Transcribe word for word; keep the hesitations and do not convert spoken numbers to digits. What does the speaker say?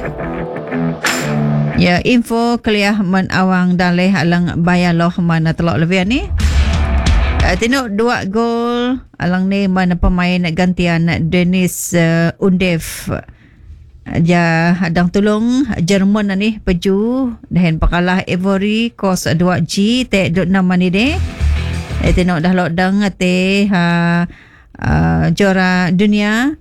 Ya, info kuliah men awang daleh alang bayaloh mana telok lebih ni. Uh, tengok dua gol alang ni mana pemain gantian Dennis uh, Undev. Ja hadang tolong Jerman ni peju dan pakalah Ivory kos dua G te duk nama ni de. Eh tengok dah lok dang te ha uh, juara dunia